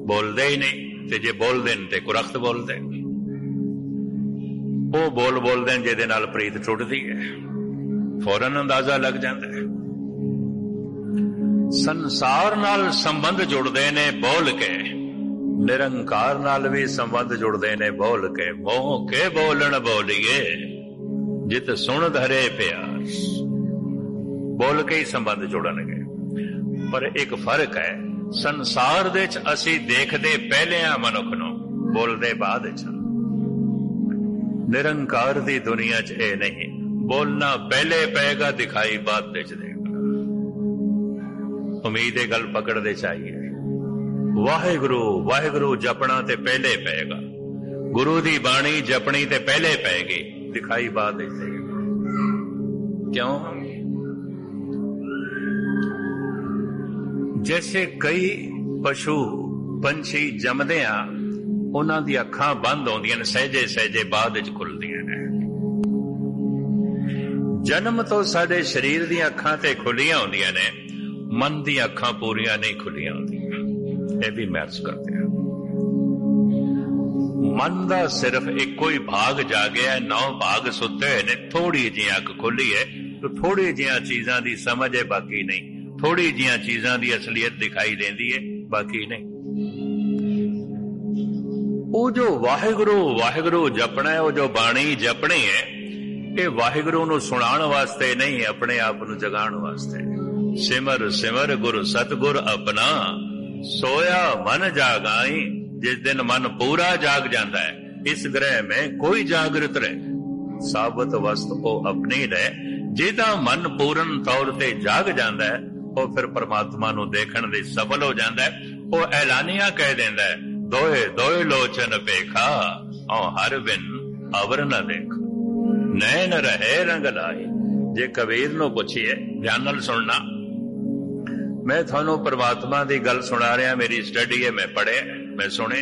बोलते ही नहीं, ते जे बोलते हैं तो कुरख्त बोलते, वो बोलते हैं जिहदे नाल प्रीत टुटदी है, फौरन अंदाजा लग जाता है। संसार नाल संबंध जुड़ते ने बोल के, निरंकार नाल भी संबंध जुड़ते ने बोल के। मोह के बोलन बोलिए जित सुन धरे प्यार, बोल के ही संबंध जुड़नगे। पर एक फर्क है, संसार दे च असी देखदे पहले आ मनुख नूं, बोलदे बाद च। निरंकार दी दुनिया च ये नहीं, बोलना पहले पेगा, दिखाई बाद च देगा। उम्मीद है गल पकड़ते चाहिए। वाहिगुरु वाहिगुरु जपना ते पहले पेगा, गुरु दी बाणी जपनी ते पहले पेगी, दिखाई बाद देगा। क्यों? जैसे कई पशु पंछी जमदे आ, उन्हां दी अखां बंद होंदियां ने, सहजे सहजे बाद च खुलदियां ने। जन्म तो साडे शरीर दी अखां ते खुलियां होंदियां ने, मन दी अखां पूरियां नहीं खुलियां होंदियां। ये भी महसूस करते हैं। मन दा सिर्फ एको ही भाग जागया, 9 भाग सुते हुए ने। थोड़ी जी अख खुली है तो थोड़ी जिहा चीजां दी समझ है, बाकी नहीं। थोड़ी जिहा चीजां दी असलियत दिखाई देंदी है, बाकी नहीं। वो जो वाहिगुरु वाहिगुरु जपना है, वो जो बाणी जपनी है, ये वाहिगुरु नूं सुनाण वास्ते नहीं, अपने आप नूं जगाण वास्ते। सिमर सिमर गुरु सतगुर अपना, सोया मन जागाई। जिस दिन मन पूरा जाग जाता है, इस ग्रह में कोई जागृत रहे, साबत वस्त वो अपनी रहे। जिदा मन पूर्ण तौर ते जाग जाता है, वो फिर परमात्मा नूं देखण दे सफल हो जाता है। वो ऐलानिया कह देंदा है, दोए दोए लोचन पेखा, औ हर बिन अवर न देख, नैन रहे रंग लाई। जे कबीर नूं पुछिए, ध्यान नाल सुनना, मैं थानू परमात्मा दी गल सुना रहा, मेरी स्टडी है, मैं पढ़े, मैं सुने।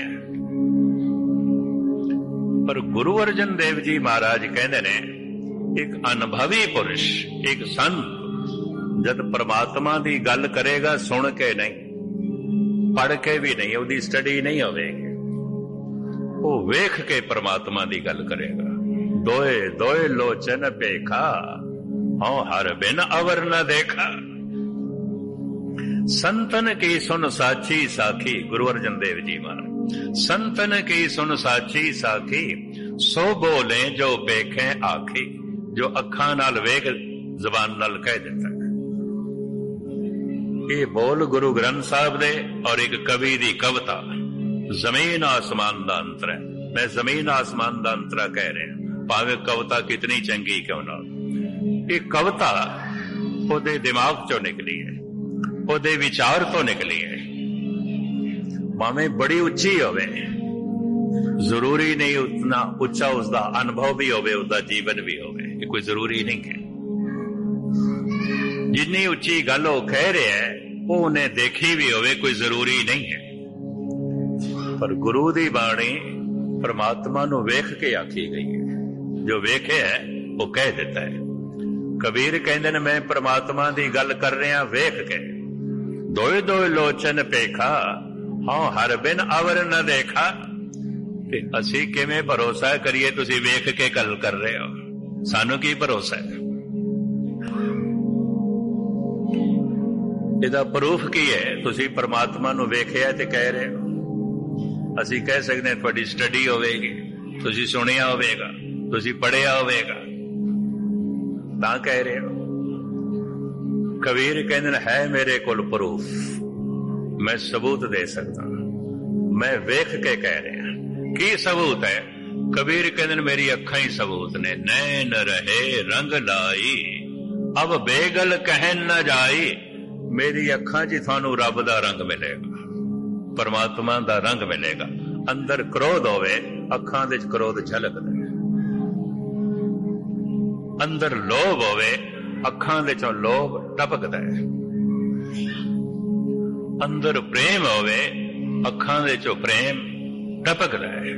पर गुरु अर्जन देव जी महाराज कहते ने, एक अनुभवी पुरुष, एक संत जद परमात्मा दी गल करेगा, सुन के नहीं, पढ़ के भी नहीं, उसकी स्टडी नहीं होगी, वो वेख के परमात्मा दी गल करेगा। दोए दोए लोचन पेखा, औ हर बिन अवर न देखा। संतन की सुन साची साखी, गुरु अर्जन देव जी महाराज। संतन की सुन साची साखी, सो बोले जो पेखे आखी। जो अखां नाल वेख, जबान नाल कह देता है। ये बोल गुरु ग्रंथ साहब दे और एक कवि दी कविता, जमीन आसमान दा अंतर है। मैं जमीन आसमान दा अंतरा कह रहा, भावे कविता कितनी चंगी क्यों ना। ये कविता ओदे दिमाग चो निकली है, ओदे विचार तो निकली है। भावें बड़ी उच्ची होवे, जरूरी नहीं उतना उच्चा उसका अनुभव भी होवे, उसका जीवन भी होवे, ये कोई जरूरी नहीं है। जिन्नी उच्ची गल वो कह रहे है, वो उन्हें देखी भी होवे, कोई जरूरी नहीं है। पर गुरु दी बाणी परमात्मा नू वेख के आखी गई है। जो वेखे है वो कह देता है। कबीर कहते ने, मैं परमात्मा दी गल कर रहा वेख के। दोए दोए लोचन पेखा, हाँ हर बिन अवर न देखा। ते असी किवें भरोसा करिए, तुसी वेख के गल कर रहे हो, सानू की भरोसा है? इहदा प्रूफ की है? तुसी परमात्मा नू वेखिया ते कह रहे हो। असी कह सकते हैं तुहाडी स्टडी होवेगी, तुसी सुनिया होवेगा, तुसी पढ़िया होवेगा, तां कह रहे हो। कबीर कहते है मेरे कोल प्रूफ, मैं सबूत दे सकता, मैं वेख के कह रहा। की सबूत है? कबीर कहते मेरी अखां ही सबूत ने। नैन रहे रंग लाई, अब बेगल कहन न जाई। मेरी अखां च थानू रब दा रंग मिलेगा, परमात्मा दा रंग मिलेगा। अंदर क्रोध होवे, अखां दे क्रोध झलकदा। अंदर लोभ होवे, अखां दे चों लोभ टपकदा है। अंदर प्रेम होवे, अखां दे चों प्रेम टपकदा है।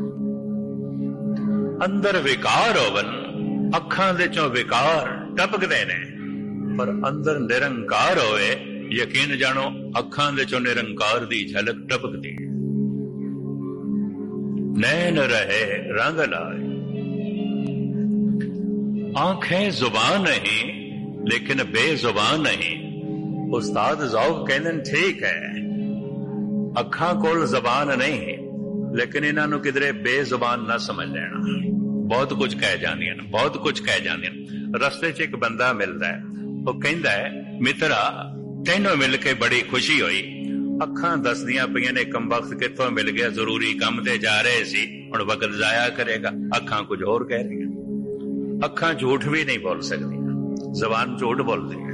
अंदर विकार होवन, अखां दे चों विकार टपकदे ने। पर अंदर निरंकार होवे, ਯਕੀਨ ਜਾਣੋ ਅੱਖਾਂ ਦੇ ਚੋਂ ਨਿਰੰਕਾਰ ਦੀ ਝਲਕ ਟਪਕਦੀ, नैन रहे रंग लाए। आंखें जुबान नहीं लेकिन बेजुबान नहीं। उस्ताद ज़ौक़ कहते ठीक है, अखां कोल जबान नहीं लेकिन इन्हां नूं किधरे बेजुबान ना समझ लेना। बहुत कुछ कह जांदियां ने, बहुत कुछ कह जांदियां। रस्ते च एक बंदा मिलदा है, वो कहंदा है मित्रा तैनूं मिल के बड़ी खुशी हुई। ਅੱਖਾਂ ਦੱਸਦੀਆਂ ਪਈਆਂ ਨੇ ਕੰਬਖਤ ਕਿੱਥੋਂ ਮਿਲ ਗਿਆ, ਜ਼ਰੂਰੀ ਕੰਮ ਤੇ ਜਾ ਰਹੇ ਸੀ, ਹੁਣ ਵਕਤ ਜ਼ਾਇਆ ਕਰੇਗਾ। ਅੱਖਾਂ ਕੁਝ ਹੋਰ ਕਹਿ ਰਹੀਆਂ। ਅੱਖਾਂ ਝੂਠ ਵੀ ਨਹੀਂ ਬੋਲ ਸਕਦੀਆਂ, ਜ਼ਬਾਨ ਝੂਠ ਬੋਲਦੀ ਹੈ।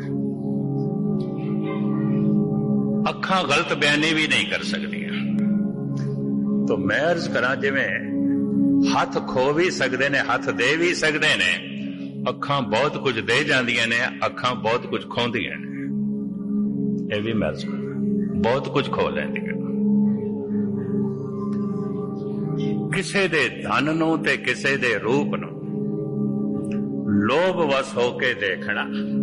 ਅੱਖਾਂ ਗਲਤ ਬਿਆਨੀ ਵੀ ਨਹੀਂ ਕਰ ਸਕਦੀਆਂ। ਤਾਂ ਮੈਂ ਅਰਜ਼ ਕਰਾਂ, ਜਿਵੇਂ ਹੱਥ ਖੋ ਵੀ ਸਕਦੇ ਨੇ, ਹੱਥ ਦੇ ਵੀ ਸਕਦੇ ਨੇ, ਅੱਖਾਂ ਬਹੁਤ ਕੁਝ ਦੇ ਜਾਂਦੀਆਂ ਨੇ, ਅੱਖਾਂ ਬਹੁਤ ਕੁਝ ਖੋਂਦੀਆਂ ਨੇ। ਇਹ ਵੀ ਮੈਂ ਅਰਜ਼ ਕਰਾਂ, ਬਹੁਤ ਕੁਝ ਖੋ ਲੈਂਦੀਆਂ। ਕਿਸੇ ਦੇ ਧਨ ਨੂੰ ਤੇ ਕਿਸੇ ਦੇ ਰੂਪ ਨੂੰ ਲੋਭ ਵਸ ਹੋ ਕੇ ਦੇਖਣਾ।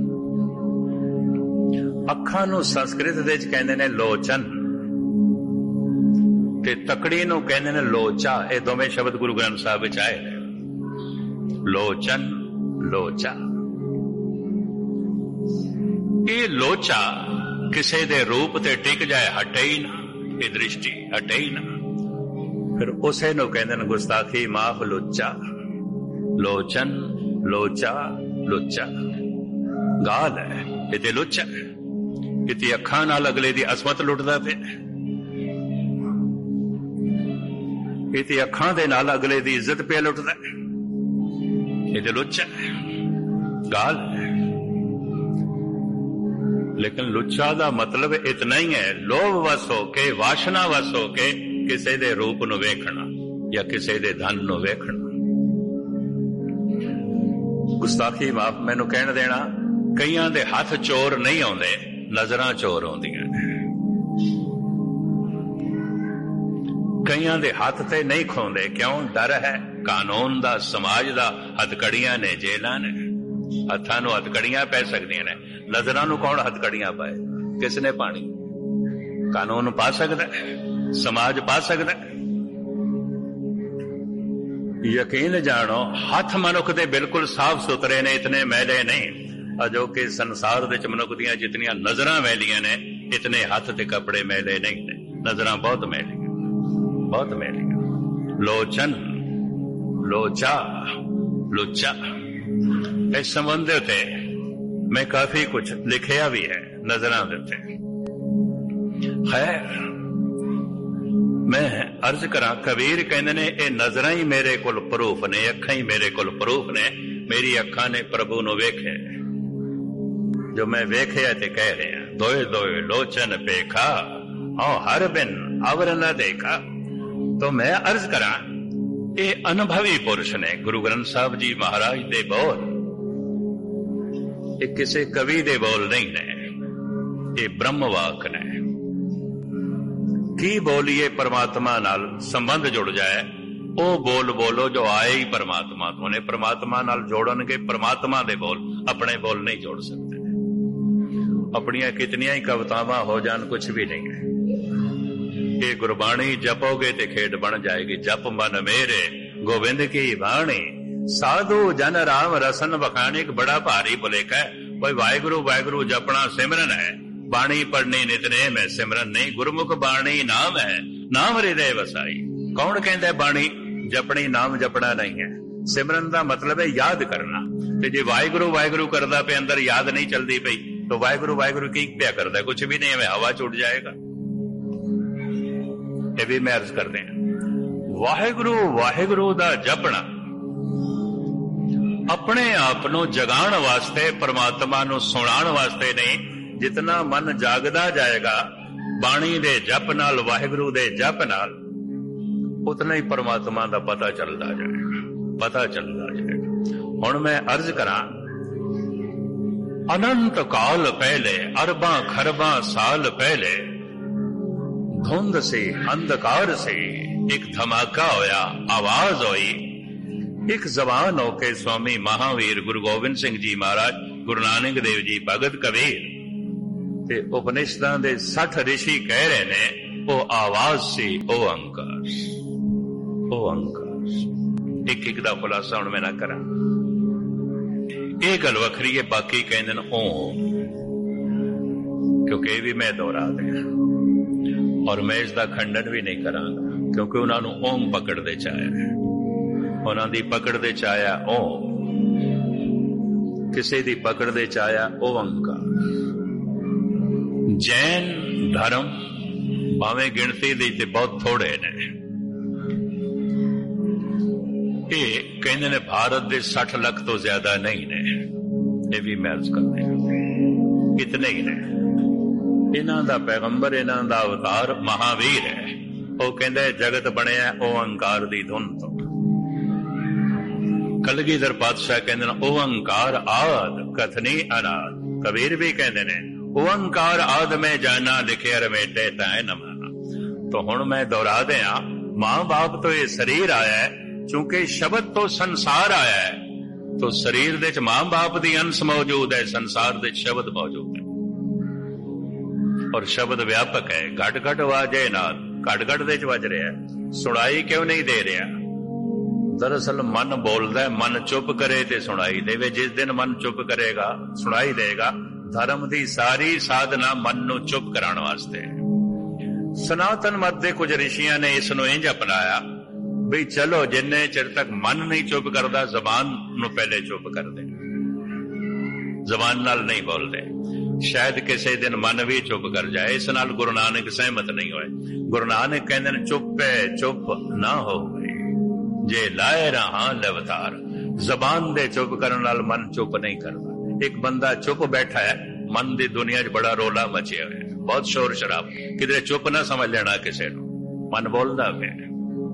ਅੱਖਾਂ ਨੂੰ ਸੰਸਕ੍ਰਿਤ ਦੇ ਵਿੱਚ ਕਹਿੰਦੇ ਨੇ ਲੋਚਨ, ਤੇ ਤਕੜੀ ਨੂੰ ਕਹਿੰਦੇ ਨੇ ਲੋਚਾ। ਇਹ ਦੋਵੇਂ ਸ਼ਬਦ ਗੁਰੂ ਗ੍ਰੰਥ ਸਾਹਿਬ ਵਿੱਚ ਆਏ ਨੇ, ਲੋਚਨ, ਲੋਚਾ। ਇਹ ਲੋਚਾ ਕਿਸੇ ਦੇ ਰੂਪ ਤੇ ਟਿਕ ਜਾਏ, ਹਟੇ ਹੀ ਨਾ, ਇਹ ਦ੍ਰਿਸ਼ਟੀ ਹਟੇ ਹੀ ਨਾ, ਫਿਰ ਉਸੇ ਨੂੰ ਕਹਿੰਦੇ ਨੇ ਗੁਸਤਾਖੀ ਮਾਫ ਲੁੱਚਾ। ਲੋਚਨ, ਲੋਚਾ, ਲੁੱਚਾ ਗਾਲ ਹੈ, ਇਹ ਤੇ ਲੁੱਚਾ ਹੈ। ਇਹ ਤੇ ਅੱਖਾਂ ਨਾਲ ਅਗਲੇ ਦੀ ਅਸਮਤ ਲੁੱਟਦਾ ਪਿਆ, ਇਹ ਤੇ ਅੱਖਾਂ ਦੇ ਨਾਲ ਅਗਲੇ ਦੀ ਇੱਜ਼ਤ ਪਿਆ ਲੁੱਟਦਾ, ਇਹ ਤੇ ਲੁੱਚਾ ਹੈ, ਗਾਲ ਹੈ। लेकिन लुच्चा ਦਾ ਮਤਲਬ ਇਤਨਾ ਹੀ ਹੈ, ਲੋਭ ਵਸ ਹੋ ਕੇ, ਵਾਸ਼ਨਾ ਵਸ ਹੋ ਕੇ ਕਿਸੇ ਦੇ ਰੂਪ ਨੂੰ ਵੇਖਣਾ ਜਾਂ ਕਿਸੇ ਦੇ ਧਨ ਨੂੰ ਵੇਖਣਾ। ਗੁਸਤਾਖੀ ਮਾਫ ਮੈਨੂੰ ਕਹਿਣ ਦੇਣਾ, ਕਈਆਂ ਦੇ ਹੱਥ ਚੋਰ ਨਹੀਂ ਆਉਂਦੇ, ਨਜ਼ਰਾਂ ਚੋਰ ਆਉਂਦੀਆਂ ਨੇ। ਕਈਆਂ ਦੇ ਹੱਥ ਤੇ ਨਹੀਂ ਖੋਂਦੇ, ਕਿਉਂ? ਡਰ ਹੈ ਕਾਨੂੰਨ ਦਾ, ਸਮਾਜ ਦਾ। ਹੱਥਕੜੀਆਂ ਨੇ, ਜੇਲਾਂ ਨੇ, ਹੱਥਾਂ ਨੂੰ ਹੱਥਕੜੀਆਂ ਪੈ ਸਕਦੀਆਂ ਨੇ। ਨਜ਼ਰਾਂ ਨੂੰ ਕੌਣ ਹੱਥਕੜੀਆਂ ਪਾਏ? ਕਿਸ ਨੇ ਪਾਣੀ? ਕਾਨੂੰਨ ਪਾ ਸਕਦਾ, ਸਮਾਜ ਪਾ ਸਕਦਾ। ਯਕੀਨ ਜਾਣੋ, ਹੱਥ ਮਨੁੱਖ ਦੇ ਬਿਲਕੁਲ ਸਾਫ਼ ਸੁਥਰੇ ਨੇ, ਇਤਨੇ ਮੈਲੇ ਨਹੀਂ। ਅਜੋ ਕਿ ਸੰਸਾਰ ਦੇ ਚ ਮਨੁੱਖ ਦੀਆਂ ਜਿਤਨੀਆਂ ਨਜ਼ਰਾਂ ਮੈਲੀਆਂ ਨੇ, ਇਤਨੇ ਹੱਥ ਤੇ ਕੱਪੜੇ ਮੈਲੇ ਨਹੀਂ ਨੇ। ਨਜ਼ਰਾਂ ਬਹੁਤ ਮੈਲੀਆਂ, ਬਹੁਤ ਮੈਲੀਆਂ। ਲੋਚਨ, ਲੋਚਾ, ਲੁੱਚਾ। ਇਸ ਸੰਬੰਧ ਦੇ ਉੱਤੇ ਮੈਂ ਕਾਫੀ ਕੁਝ ਲਿਖਿਆ ਵੀ ਹੈ, ਨਜ਼ਰਾਂ ਦੇ ਉੱਤੇ। ਖੈਰ, ਮੈਂ ਅਰਜ਼ ਕਰਾਂ, ਕਬੀਰ ਕਹਿੰਦੇ ਨੇ ਇਹ ਨਜ਼ਰਾਂ ਹੀ ਮੇਰੇ ਕੋਲ ਪ੍ਰੂਫ ਨੇ, ਅੱਖਾਂ ਹੀ ਮੇਰੇ ਕੋਲ ਪ੍ਰੂਫ ਨੇ। ਮੇਰੀ ਅੱਖਾਂ ਨੇ ਪ੍ਰਭੂ ਨੂੰ ਵੇਖਿਆ, ਜੋ ਮੈਂ ਵੇਖਿਆ ਤੇ ਕਹਿ ਰਿਹਾ। ਦੋਏ ਦੋਏ ਲੋਚਨ ਪੇਖਾ, ਹਾਂ ਹਰ ਬਿਨ ਅਵਰ ਨਾ ਦੇਖਾ। ਤਾਂ ਮੈਂ ਅਰਜ਼ ਕਰਾਂ, ਇਹ ਅਨੁਭਵੀ ਪੁਰਸ਼ ਨੇ। ਗੁਰੂ ਗ੍ਰੰਥ ਸਾਹਿਬ ਜੀ ਮਹਾਰਾਜ ਦੇ ਬੋਲ ਇਹ ਕਿਸੇ ਕਵੀ ਦੇ ਬੋਲ ਨਹੀਂ ਨੇ, ਇਹ ਬ੍ਰਹਮ ਵਾਕ ਨੇ। ਕੀ ਬੋਲੀਏ ਪਰਮਾਤਮਾ ਨਾਲ ਸੰਬੰਧ ਜੁੜ ਜਾਏ, ਉਹ ਬੋਲ ਬੋਲੋ ਜੋ ਆਏ ਹੀ ਪਰਮਾਤਮਾ ਤੋਂ ਨੇ। ਪਰਮਾਤਮਾ ਨਾਲ ਜੋੜਨਗੇ, ਪਰਮਾਤਮਾ ਦੇ ਬੋਲ, ਆਪਣੇ ਬੋਲ ਨਹੀਂ ਜੋੜ ਸਕਦੇ। ਆਪਣੀਆਂ ਕਿਤਨੀਆਂ ਹੀ ਕਵਿਤਾਵਾਂ ਹੋ ਜਾਣ, ਕੁਛ ਵੀ ਨਹੀਂ ਹੈ। ਇਹ ਗੁਰਬਾਣੀ ਜਪੋਗੇ ਤੇ ਖੇਡ ਬਣ ਜਾਏਗੀ। ਜਪ ਮਨ ਮੇਰੇ ਗੋਬਿੰਦ ਕੀ ਬਾਣੀ, ਸਾਧੂ ਜਨ ਰਾਮ ਰਸਨ ਬਖਾਣੀ। ਇੱਕ ਬੜਾ ਭਾਰੀ ਭੁਲੇਖਾ ਹੈ, ਕੋਈ ਵਾਹਿਗੁਰੂ ਵਾਹਿਗੁਰੂ ਜਪਣਾ ਸਿਮਰਨ ਹੈ, ਬਾਣੀ ਪੜਨੀ ਨਿਤਨੇਮ ਹੈ, ਸਿਮਰਨ ਨਹੀਂ। ਗੁਰਮੁਖ ਬਾਣੀ ਨਾਮ ਹੈ, ਨਾਮ ਹਿਰਦੇ ਵਸਾਈ। ਕੌਣ ਕਹਿੰਦਾ ਬਾਣੀ ਜਪਣੀ, ਨਾਮ ਜਪਣਾ ਨਹੀਂ ਹੈ। ਸਿਮਰਨ ਦਾ ਮਤਲਬ ਹੈ ਯਾਦ ਕਰਨਾ। ਤੇ ਜੇ ਵਾਹਿਗੁਰੂ ਵਾਹਿਗੁਰੂ ਕਰਦਾ ਪਿਆ, ਅੰਦਰ ਯਾਦ ਨਹੀਂ ਚਲਦੀ ਪਈ, ਤਾਂ ਵਾਹਿਗੁਰੂ ਵਾਹਿਗੁਰੂ ਕੀ ਪਿਆ ਕਰਦਾ? ਕੁਛ ਵੀ ਨਹੀਂ, ਐਵੇਂ ਹਵਾ ਚ ਉੱਡ ਜਾਏਗਾ। ਇਹ ਵੀ ਮੈਂ ਅਰਜ਼ ਕਰਦੇ ਹਾਂ, ਵਾਹਿਗੁਰੂ ਵਾਹਿਗੁਰੂ ਦਾ ਜਪਣਾ ਆਪਣੇ ਆਪ ਨੂੰ ਜਗਾਉਣ ਵਾਸਤੇ, ਪਰਮਾਤਮਾ ਨੂੰ ਸੁਣਾਉਣ ਵਾਸਤੇ ਨਹੀਂ। ਜਿਤਨਾ ਮਨ ਜਾਗਦਾ ਜਾਏਗਾ ਬਾਣੀ ਦੇ ਜਪ ਨਾਲ, ਵਾਹਿਗੁਰੂ ਦੇ ਜਪ ਨਾਲ, ਉਤਨਾ ਹੀ ਪਰਮਾਤਮਾ ਦਾ ਪਤਾ ਚੱਲਦਾ ਜਾਏਗਾ, ਪਤਾ ਚੱਲਦਾ ਜਾਏਗਾ। ਹੁਣ ਮੈਂ ਅਰਜ਼ ਕਰਾਂ, ਅਨੰਤ ਕਾਲ ਪਹਿਲੇ, ਅਰਬਾਂ ਖਰਬਾਂ ਸਾਲ ਪਹਿਲੇ, ਧੁੰਦ ਸੀ, ਅੰਧਕਾਰ ਸੀ, ਇੱਕ ਧਮਾਕਾ ਹੋਇਆ, ਆਵਾਜ਼ ਹੋਈ। ਇੱਕ ਜ਼ਬਾਨ ਹੋ ਕੇ ਸਵਾਮੀ ਮਹਾਵੀਰ ਗੁਰੂ ਗੋਬਿੰਦ ਸਿੰਘ ਜੀ ਮਹਾਰਾਜ, ਗੁਰੂ ਨਾਨਕ ਦੇਵ ਜੀ, ਭਗਤ ਕਬੀਰ ਤੇ ਉਪਨਿਸ਼ਦਾਂ ਦੇ 60 ਰਿਸ਼ੀ ਕਹਿ ਰਹੇ ਨੇ ਉਹ ਆਵਾਜ਼ ਸੀ ਓਅੰਕਾਰ। ਓਅੰਕਾਰ ਇੱਕ ਇੱਕ ਦਾ ਖੁਲਾਸਾ ਹੁਣ ਮੈਂ ਨਾ ਕਰਾਂ। ਇਹ ਗੱਲ ਵੱਖਰੀ ਹੈ, ਬਾਕੀ ਕਹਿੰਦੇ ਨੇ ਓਮ, ਕਿਉਂਕਿ ਇਹ ਵੀ ਮੈਂ ਦੁਹਰਾ ਦਿਆਂ ਔਰ ਮੈਂ ਇਸ ਦਾ ਖੰਡਨ ਵੀ ਨਹੀਂ ਕਰਾਂਗਾ, ਕਿਉਂਕਿ ਉਹਨਾਂ ਨੂੰ ਓਮ ਪਕੜਦੇ ਚ ਆਇਆ, ਉਹਨਾਂ ਦੀ ਪਕੜ ਦੇ ਚ ਆਇਆ ਓਮ, ਕਿਸੇ ਦੀ ਪਕੜ ਦੇ ਚ ਆਇਆ ਓਅੰਕਾਰ। ਜੈਨ ਧਰਮ ਭਾਵੇਂ ਗਿਣਤੀ ਦੀ ਤੇ ਬਹੁਤ ਥੋੜੇ ਨੇ, ਇਹ ਕਹਿੰਦੇ ਨੇ ਭਾਰਤ ਦੇ 60 ਲੱਖ ਤੋਂ ਜ਼ਿਆਦਾ ਨਹੀਂ ਨੇ, ਇਹ ਵੀ ਮੈਂ ਅਰਜ਼ ਕਰਦੇ ਹਾਂ, ਇਤਨੇ ਹੀ ਨੇ। ਇਹਨਾਂ ਦਾ ਪੈਗੰਬਰ, ਇਹਨਾਂ ਦਾ ਅਵਤਾਰ ਮਹਾਵੀਰ ਹੈ। ਉਹ ਕਹਿੰਦਾ ਜਗਤ ਬਣਿਆ ਓਅੰਕਾਰ ਦੀ ਧੁਨ ਤੋਂ। ਕਲਗੀਧਰ ਪਾਤਸ਼ਾਹ ਕਹਿੰਦੇ ਨੇ ਓਅੰਕਾਰ ਆਦ ਕਥਨੀ ਅਨਾਦ। ਕਬੀਰ ਵੀ ਕਹਿੰਦੇ ਨੇ ਓਅੰਕਾਰ ਆਦ ਮੈਂ ਜਾਨਾ ਲਿਖਿਆ ਰਮੇਟੇ ਤੈ ਨ ਮਾਨਾ। तो हुण मैं दोहरा दिया, मां बाप तो ये शरीर आया है, चूंकि शब्द तो संसार आया है, तो शरीर दे मां बाप दी अंश मौजूद है, संसार दे शब्द मौजूद है और शब्द व्यापक है। घट घट वाजे नाल, घट घट दे वज रहा है, सुनाई क्यों नहीं दे रहा? दरअसल मन बोलता है, मन चुप करे ते सुनाई देवे। जिस दिन मन चुप करेगा सुनाई देगा। धर्म दी सारी साधना मन नू चुप कराने वास्ते है। सनातन मत दे कुछ ऋषियां ने इस नू इंज अपनाया भी चलो जिन्ने चिर तक मन नहीं चुप करता जबान नू पहले चुप कर दे, जबान नाल नहीं बोलते, शायद किसी दिन मन भी चुप कर जाए। इस नाल गुरु नानक सहमत नहीं होए। गुरु नानक कहंदे ने चुप है चुप ना हो जे लाए रहा लवतार। जबान दे चुप करन नाल मन चुप नहीं करता। एक बंदा चुप बैठा है, मन दी दुनिया च बड़ा रोला मचिया है, बहुत शोर शराब, किधरे चुप ना समझ लेना किसी नू, मन बोलदा पिया।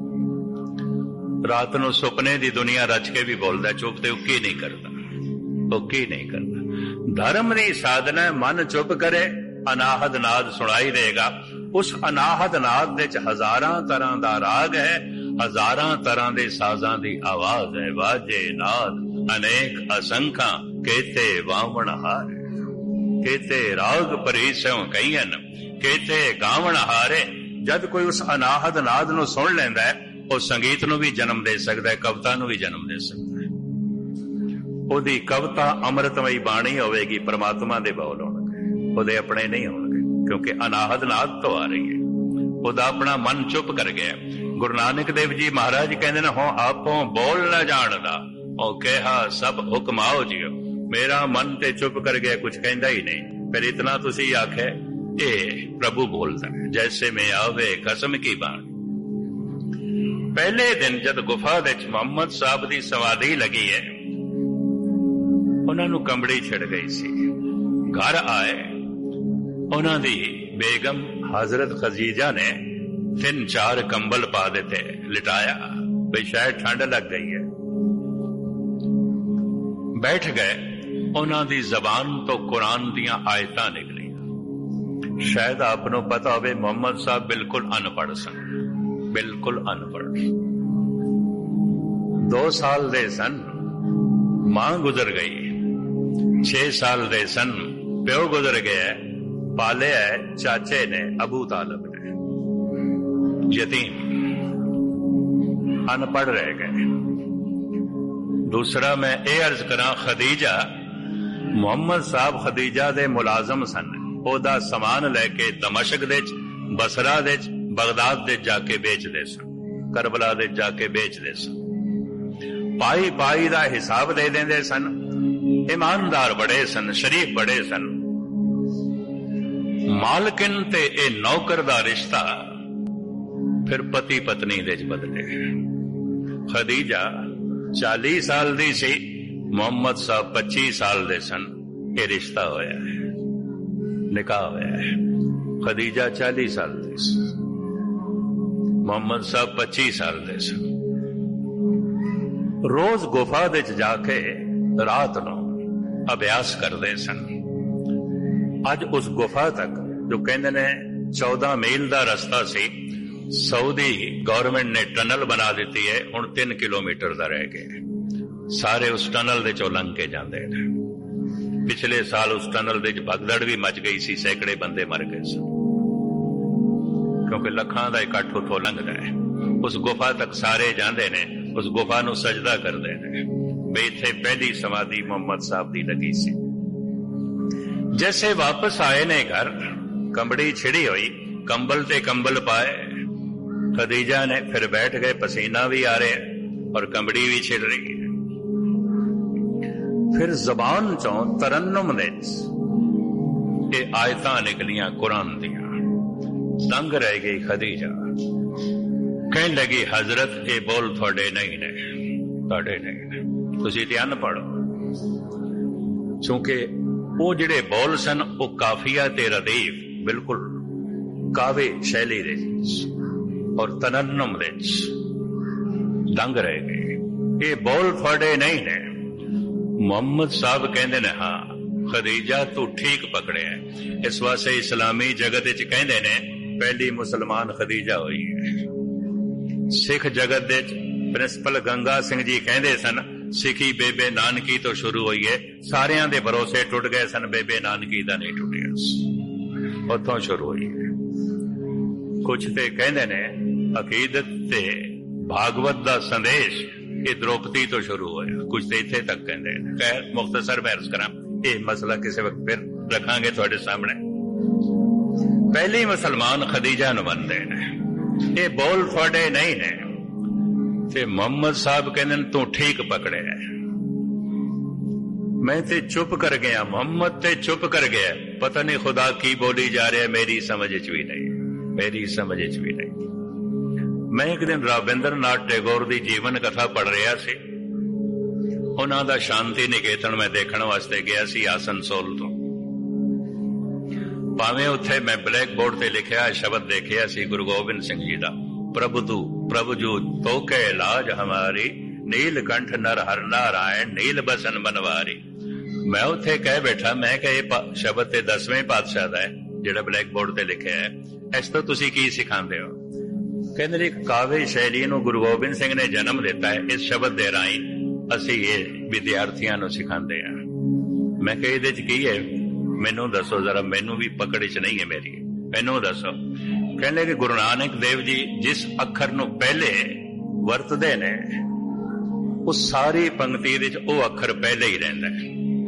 रात नू सुपने दी दुनिया रच के भी बोलदा, चुप ते उकी नहीं करता, उकी नहीं करता। धर्म दी साधना मन चुप करे, अनाहद नाद सुनाई देगा। उस अनाहद नाद दे च हजारां तरह दा राग है, हजारां तरह दे साजां दी आवाज है। वाजे नाद अनेक असंख्या केते वावण हारे, केते राग परीसों कईयन, केते गावण हारे। जद कोई उस अनाहद नाद नू सुन लैंदा है, ਉਹ ਸੰਗੀਤ ਨੂੰ ਵੀ ਜਨਮ ਦੇ ਸਕਦਾ ਹੈ, ਕਵਿਤਾ ਨੂੰ ਵੀ ਜਨਮ ਦੇ ਸਕਦਾ ਹੈ। ਉਹਦੀ ਕਵਿਤਾ ਅੰਮ੍ਰਿਤਮਈ ਬਾਣੀ ਹੋਵੇਗੀ, ਪਰਮਾਤਮਾ ਦੇ ਬੋਲ ਹੋਣਗੇ, ਉਹਦੇ ਆਪਣੇ ਨਹੀਂ ਹੋਣਗੇ, ਕਿਉਂਕਿ ਅਨਾਹਦ ਨਾਦ ਤੋਂ ਆ ਰਹੀ ਹੈ। ਉਹਦਾ ਆਪਣਾ ਮਨ ਚੁੱਪ ਕਰ ਗਿਆ। ਗੁਰੂ ਨਾਨਕ ਦੇਵ ਜੀ ਮਹਾਰਾਜ ਕਹਿੰਦੇ ਨੇ ਹੋ ਆਪੋਂ ਬੋਲ ਨਾ ਜਾਣਦਾ, ਉਹ ਕਿਹਾ ਸਭ ਹੁਕਮ ਆਓ ਜੀਓ। ਮੇਰਾ ਮਨ ਤੇ ਚੁੱਪ ਕਰ ਗਿਆ, ਕੁਝ ਕਹਿੰਦਾ ਹੀ ਨਹੀਂ। ਫਿਰ ਇਤਨਾ ਤੁਸੀਂ ਆਖੇ ਇਹ ਪ੍ਰਭੂ ਬੋਲਦਾ ਹੈ, ਜੈਸੇ ਮੈਂ ਆਵੇ ਕਸਮ ਕੀ ਬਾਣੀ। ਪਹਿਲੇ ਦਿਨ ਜਦ ਗੁਫਾ ਵਿੱਚ ਮੁਹੰਮਦ ਸਾਹਿਬ ਦੀ ਸਮਾਧੀ ਲੱਗੀ ਹੈ, ਉਹਨਾਂ ਨੂੰ ਕੰਬੜੀ ਛਿੜ ਗਈ ਸੀ। ਘਰ ਆਏ, ਉਹਨਾਂ ਦੀ ਬੇਗਮ ਹਜ਼ਰਤ ਖਦੀਜਾ ਨੇ 3-4 ਕੰਬਲ ਪਾ ਦਿੱਤੇ, ਲਿਟਾਇਆ ਵੀ ਸ਼ਾਇਦ ਠੰਡ ਲੱਗ ਗਈ ਹੈ। ਬੈਠ ਗਏ। ਉਹਨਾਂ ਦੀ ਜ਼ਬਾਨ ਤੋਂ ਕੁਰਾਨ ਦੀਆਂ ਆਇਤਾਂ ਨਿਕਲੀਆਂ। ਸ਼ਾਇਦ ਆਪ ਨੂੰ ਪਤਾ ਹੋਵੇ ਮੁਹੰਮਦ ਸਾਹਿਬ ਬਿਲਕੁਲ ਅਨਪੜ੍ਹ ਸਨ, ਬਿਲਕੁਲ ਅਨਪੜ੍ਹ। 2 ਸਾਲ ਦੇ ਸਨ, ਮਾਂ ਗੁਜ਼ਰ ਗਈ। 6 ਸਾਲ ਦੇ ਸਨ, ਪਿਓ ਗੁਜ਼ਰ ਗਿਆ। ਪਾਲਿਆ ਚਾਚੇ ਨੇ, ਅਬੂ ਤਾਲਿਬ ਨੇ। ਯਤੀਮ, ਅਨਪੜ੍ਹ ਰਹਿ ਗਏ। ਦੂਸਰਾ ਮੈਂ ਇਹ ਅਰਜ਼ ਕਰਾਂ, ਖਦੀਜਾ, ਮੁਹੰਮਦ ਸਾਹਿਬ ਖਦੀਜਾ ਦੇ ਮੁਲਾਜ਼ਮ ਸਨ। ਉਹਦਾ ਸਮਾਨ ਲੈ ਕੇ ਦਮਸ਼ਕ ਦੇ ਚ, ਬਸਰਾ ਦੇ ਚ, ਬਗਦਾਦ ਦੇ ਜਾ ਕੇ ਵੇਚਦੇ ਸਨ, ਕਰਬਲਾ ਦੇ ਜਾ ਕੇ ਵੇਚਦੇ ਸਨ। ਪਾਈ ਪਾਈ ਦਾ ਹਿਸਾਬ ਦੇ ਦਿੰਦੇ ਸਨ। ਇਮਾਨਦਾਰ ਬੜੇ ਸਨ, ਸ਼ਰੀਫ ਬੜੇ ਸਨ। ਮਾਲਕਿਨ ਤੇ ਇਹ ਨੌਕਰ ਦਾ ਰਿਸ਼ਤਾ ਫਿਰ ਪਤੀ ਪਤਨੀ ਦੇ ਚ ਬਦਲੇ। ਖਦੀਜਾ 40 ਸਾਲ ਦੀ ਸੀ, ਮੁਹੰਮਦ ਸਾਹਿਬ 25 ਸਾਲ ਦੇ ਸਨ। ਇਹ ਰਿਸ਼ਤਾ ਹੋਇਆ ਹੈ, ਨਿਕਾਹ ਹੋਇਆ ਹੈ। ਖਦੀਜਾ 40 ਸਾਲ ਦੀ ਸੀ, ਮੁਹੰਮਦ ਸਾਹਿਬ 25 ਸਾਲ ਦੇ ਸਨ। ਰੋਜ਼ ਗੁਫਾ ਵਿੱਚ ਜਾ ਕੇ ਰਾਤ ਨੂੰ ਅਭਿਆਸ ਕਰਦੇ ਸਨ। ਅੱਜ ਉਸ ਗੁਫਾ ਤੱਕ, ਜੋ ਕਹਿੰਦੇ ਨੇ 14 ਮੀਲ ਦਾ ਰਸਤਾ ਸੀ, ਸਾਊਦੀ ਗਵਰਨਮੈਂਟ ਨੇ ਟਨਲ ਬਣਾ ਦਿੱਤੀ ਹੈ। ਹੁਣ 3 ਕਿਲੋਮੀਟਰ ਦਾ ਰਹਿ ਗਿਆ। ਸਾਰੇ ਉਸ ਟਨਲ ਦੇ ਚੋਂ ਲੰਘ ਕੇ ਜਾਂਦੇ ਨੇ। पिछले साल उस टनल दे भगदड़ भी मच गई सी, सैकड़े बंदे मर गए सन, क्योंकि लखां दा इकट्ठ उथों लंघदा है। उस गुफा तक सारे जांदे ने, उस गुफा नूं सजदा करदे ने भी इत्थे पहली समाधि मुहम्मद साहब दी लगी सी। जैसे वापस आए ने घर, कंबड़ी छिड़ी हुई, कंबल ते कंबल पाए, खदीजा ने फिर बैठ गए, पसीना भी आ रहा है और कंबड़ी भी छिड़ रही है। फिर जबान चों तरन्नुम दे ये आयतां निकलियां कुरान दियां। दंग रह गई खदीजा, कहने लगी हजरत ये बोल थोड़े नहीं ने, थोड़े नहीं ने, तुसीं ते अनपढ़ हो। क्योंकि वो जिहड़े बोल सन वो काफिया ते रदीफ बिल्कुल कावे शैली दे और तरन्नुम दे दंग रह गए। ये बोल थोड़े नहीं ने। मुहम्मद साहब कहंदे ने हाँ खदीजा तू ठीक पकड़े है। इस वास्ते इस्लामी जगत विच कहंदे ने पहली मुसलमान खदीजा हुई है। सिख जगत दे प्रिंसिपल गंगा सिंह जी कहंदे सन सिखी बेबे नानकी तो शुरू हुई है, सारियां दे भरोसे टुट गए सन, बेबे नानकी दा नहीं टुटिया, उथों शुरू हुई है। कुछ ते कहंदे ने अकीदत ते भागवत दा संदेश ये द्रौपदी तो शुरू होया, कुछ ते इत्थे तक कहंदे ने। खैर मुख्तसर बहस करां, ये मसला किसी वक्त फिर रखांगे तुहाडे सामने। पहली मुसलमान खदीजा नूं मनदे ने, ये बोल थोड़े नहीं ने। ते मुहम्मद साहब कहंदे ने तू ठीक पकड़े है। मैं ते चुप कर गया, मुहम्मद ते चुप कर गया, पता नहीं खुदा की बोली जा रहा है, मेरी समझ च भी नहीं, मेरी समझ च भी नहीं। मैं एक दिन रविंद्र नाथ टैगोर की जीवन कथा पढ़ रहा सी। उन्हां दा शांति निकेतन मैं देखने वास्ते गया सी आसनसोल तो। भावें उत्थे मैं ब्लैक बोर्ड ते लिखिया शब्द देखिया सी गुरु गोबिंद सिंह जी दा, प्रभु जू तो के लाज हमारी, नीलकंठ नर हर नारायण, नील बसन बनवारी। मैं उत्थे कह बैठा, मैं कह शब्द ते 10वें पातशाह दा है जिहड़ा ब्लैक बोर्ड ते लिखिया है, इस तो तुसीं की सिखांदे हो? कहंदे ने काव्य शैली नूं गुरु गोबिंद सिंह ने जन्म दिता है, इस शब्द दे राही असीं ये विद्यार्थियों नूं सिखांदे हां। मैं कह इहदे च की है, मैनू दसो जरा, मैनू भी पकड़ च नहीं है मेरी, मैनू दसो। कहने कि गुरु नानक देव जी जिस अखर नूं पहले वरतदे ने उस सारी पंक्ति विच वो अखर पहले ही रहिंदा है।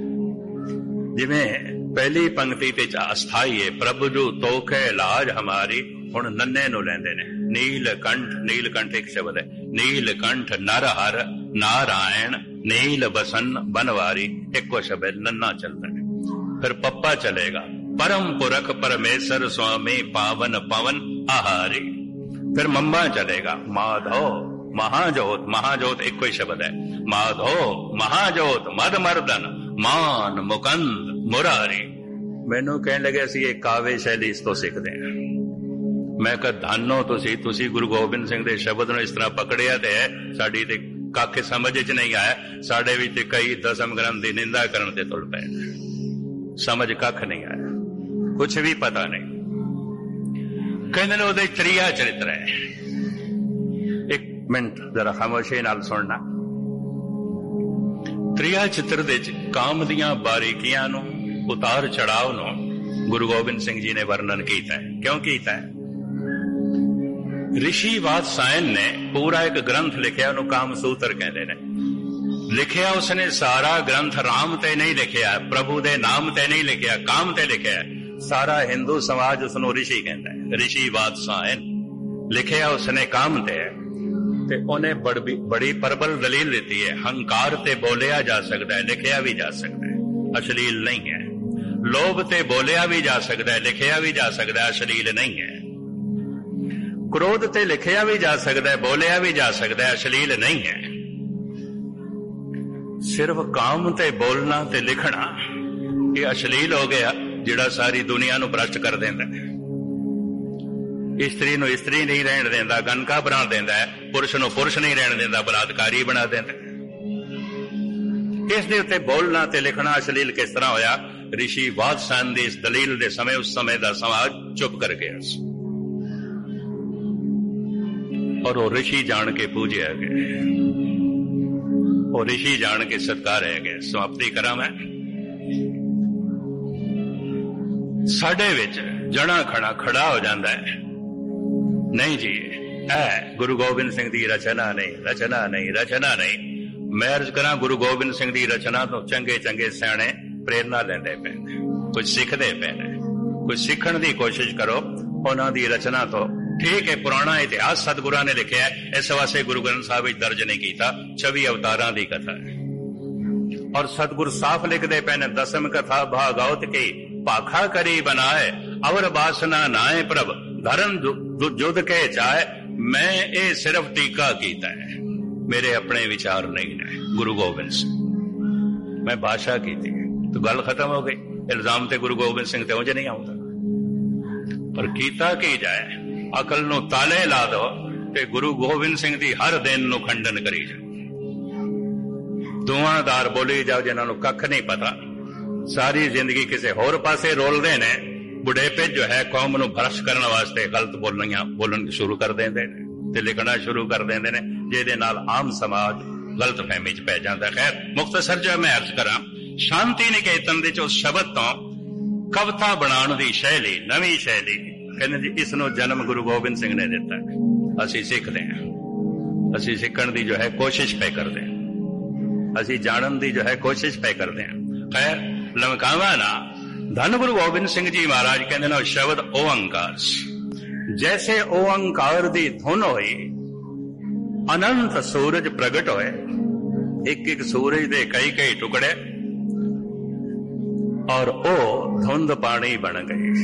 जिवें पहली पंक्ति ते अस्थाई है, प्रभु जू तोखे लाज हमारी, हुण नन्ने नूं लैंदे ने, नीलकंठ, नीलकंठ एक शब्द है, नीलकंठ नर हर नारायण, नील बसन बनवारी, एको शब्द है, नन्ना चलता है। फिर पप्पा चलेगा, परम पुरख परमेश्वर स्वामी पावन पवन आहारी। फिर मम्मा चलेगा, माधो महाजोत, महाजोत एक कोई शब्द है, माधो महाजोत मद मर्दन मान मुकंद मुरारी। मैनू कहने लगे असी एक काव्य शैली इस तो सीखते हैं। मैं कहा धानो तुसी गुरु गोबिंद सिंह दे शब्द नूं इस तरह पकड़िया ते साडी ते कख समझ च नहीं आया। साडे विच ते कई दसम ग्रंथ दी निंदा करन ते तुल पए, समझ कख नहीं आया, कुछ भी पता नहीं। कहने ने उहदे त्रिया चरित्र है। एक मिनट जरा खामोशी नाल सुनना। त्रिया चित्र दे काम दियां बारीकियां नूं, उतार चढ़ाव नूं गुरु गोबिंद सिंह जी ने वर्णन किया है। क्यों किया है? ऋषि वात्सायन ने पूरा एक ग्रंथ लिखिया, उन्होंने कामसूत्र कहते ने। लिखिया उसने सारा ग्रंथ राम ते नहीं लिखिया, प्रभु दे नाम ते नहीं लिखिया, काम ते लिखिया। सारा हिंदू समाज उसनों ऋषि कहता है। ऋषि वात्सायन लिखिया उसने काम ते उन्हें बड़ी प्रबल दलील देती है। हंकार ते बोलिया जा सकता है, लिखिया भी जा सकता है, अश्लील नहीं है। लोभ ते बोलिया भी जा सकता है, लिखिया भी जा सकता है, अश्लील नहीं है। क्रोध ते लिखिया भी जा सकता है, बोलिया भी जा सकता है, अश्लील नहीं है। सिर्फ काम ते बोलना ते लिखना ये अश्लील हो गया, जिहड़ा सारी दुनिया नूं भ्रष्ट कर देंदा है। स्त्री नूं स्त्री नहीं रहण देंदा, गनका बना देंदा है, पुरुष नूं पुरुष नहीं रहण देंदा, बलात्कारी बना देंदा है। इस दे उत्ते बोलना ते लिखना अश्लील किस तरह होया? ऋषि वात्सायन दी इस दलील दे समय उस समय दा समाज चुप कर गया और वो ऋषि जान के पूजे गए, और ऋषि जान के सत्कार है गए। समाप्ति करा मैं। ਸਾਡੇ ਵਿੱਚ ਜਣਾ ਖਣਾ ਖੜਾ ਹੋ ਜਾਂਦਾ ਹੈ। ਨਹੀਂ ਜੀ, ਇਹ ਗੁਰੂ ਗੋਬਿੰਦ ਸਿੰਘ ਦੀ ਰਚਨਾ ਨਹੀਂ, ਰਚਨਾ ਨਹੀਂ, ਰਚਨਾ ਨਹੀਂ। ਮੈਂ ਅਰਜ਼ ਕਰਾਂ, ਗੁਰੂ ਗੋਬਿੰਦ ਸਿੰਘ ਦੀ ਰਚਨਾ ਤੋਂ ਚੰਗੇ ਚੰਗੇ ਸਿਆਣੇ ਪ੍ਰੇਰਨਾ ਲੈਂਦੇ ਪਏ ਨੇ, ਕੁਝ ਸਿੱਖਦੇ ਪਏ ਨੇ। ਕੁਝ ਸਿੱਖਣ ਦੀ ਕੋਸ਼ਿਸ਼ ਕਰੋ ਉਹਨਾਂ ਦੀ ਰਚਨਾ ਤੋਂ। ਠੀਕ ਹੈ, ਪੁਰਾਣਾ ਇਤਿਹਾਸ ਸਤਿਗੁਰਾਂ ਨੇ ਲਿਖਿਆ, ਇਸ ਵਾਸਤੇ ਗੁਰੂ ਗ੍ਰੰਥ ਸਾਹਿਬ ਵਿੱਚ ਦਰਜ ਨਹੀਂ ਕੀਤਾ। 24 ਅਵਤਾਰਾਂ ਦੀ ਕਥਾ ਹੈ ਔਰ ਸਤਿਗੁਰ ਸਾਫ਼ ਲਿਖਦੇ ਪਏ ਨੇ, ਦਸਮ ਕਥਾ ਭਾਗਵਤ ਕੀ ਭਾਖਾ ਕਰੀ ਬਣਾਏ, ਅਵਰ ਬਾਸਨਾ ਨਾਏ ਪ੍ਰਭ ਧਰਨ ਜੁਦ ਕੇ ਚਾਹੇ। ਮੈਂ ਇਹ ਸਿਰਫ ਟੀਕਾ ਕੀਤਾ ਹੈ, ਮੇਰੇ ਆਪਣੇ ਵਿਚਾਰ ਨਹੀਂ ਨੇ। ਗੁਰੂ ਗੋਬਿੰਦ ਸਿੰਘ, ਮੈਂ ਭਾਸ਼ਾ ਕੀਤੀ ਤਾਂ ਗੱਲ ਖਤਮ ਹੋ ਗਈ। ਇਲਜ਼ਾਮ ਤੇ ਗੁਰੂ ਗੋਬਿੰਦ ਸਿੰਘ ਤੇ ਉਂਝ ਨਹੀਂ ਆਉਂਦਾ, ਪਰ ਕੀਤਾ ਕੀ ਜਾਏ। ਅਕਲ ਨੂੰ ਤਾਲੇ ਲਾ ਦੋ ਤੇ ਗੁਰੂ ਗੋਬਿੰਦ ਸਿੰਘ ਦੀ ਹਰ ਦਿਨ ਨੂੰ ਖੰਡਨ ਕਰੀ ਜਾਓ। ਦੁਆਦਾਰ ਬੋਲੀ ਜਾਓ ਜਿਨ੍ਹਾਂ ਨੂੰ ਕੱਖ ਨਹੀਂ ਪਤਾ, ਸਾਰੀ ਜ਼ਿੰਦਗੀ ਕਿਸੇ ਹੋਰ ਪਾਸੇ ਰੋਲਦੇ ਨੇ। ਬੁਢੇਪੇ ਜੋ ਹੈ ਕੌਮ ਨੂੰ ਭ੍ਰਸ਼ ਕਰਨ ਵਾਸਤੇ ਗਲਤ ਬੋਲਣ ਸ਼ੁਰੂ ਕਰ ਦਿੰਦੇ ਨੇ ਤੇ ਲਿਖਣਾ ਸ਼ੁਰੂ ਕਰ ਦਿੰਦੇ ਨੇ, ਜਿਹਦੇ ਨਾਲ ਆਮ ਸਮਾਜ ਗਲਤ ਫਹਿਮੀ ਚ ਪੈ ਜਾਂਦਾ। ਖੈਰ, ਮੁਖਤਸਰ ਜੋ ਮੈਂ ਅਰਜ਼ ਕਰਾਂ, ਸ਼ਾਂਤੀ ਨਿਕੇਤਨ ਦੇ ਉਸ ਸ਼ਬਦ ਤੋਂ ਕਵਿਤਾ ਬਣਾਉਣ ਦੀ ਸ਼ੈਲੀ, ਨਵੀਂ ਸ਼ੈਲੀ, ਕਹਿੰਦੇ ਜੀ ਇਸ ਨੂੰ ਜਨਮ ਗੁਰੂ ਗੋਬਿੰਦ ਸਿੰਘ ਨੇ ਦਿੱਤਾ। ਅਸੀਂ ਸਿੱਖਦੇ ਹਾਂ, ਅਸੀਂ ਸਿੱਖਣ ਦੀ ਜੋ ਹੈ ਕੋਸ਼ਿਸ਼ ਪੈ ਕਰਦੇ ਹਾਂ, ਅਸੀਂ ਜਾਣਨ ਦੀ ਜੋ ਹੈ ਕੋਸ਼ਿਸ਼ ਪੈ ਕਰਦੇ ਹਾਂ। ਖੈਰ, ਲਮਕਾਵਾ ਨਾ, ਧੰਨ ਗੁਰੂ ਗੋਬਿੰਦ ਸਿੰਘ ਜੀ ਮਹਾਰਾਜ ਕਹਿੰਦੇ ਨੇ, ਸ਼ਬਦ ਓੰਕਾਰ ਜੈਸੇ ਓੰਕਾਰ ਦੀ ਧੁਨ ਹੋਈ, ਅਨੰਤ ਸੂਰਜ ਪ੍ਰਗਟ ਹੋਏ। ਇੱਕ ਇੱਕ ਸੂਰਜ ਦੇ ਕਈ ਕਈ ਟੁਕੜੇ ਔਰ ਉਹ ਧੁੰਦ ਪਾਣੀ ਬਣ ਗਈ।